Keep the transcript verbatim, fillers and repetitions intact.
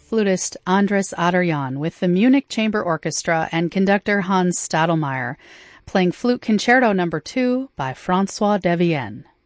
flutist Andres Adorjan with the Munich Chamber Orchestra and conductor Hans Stadelmeier, playing Flute Concerto Number two by François Devienne.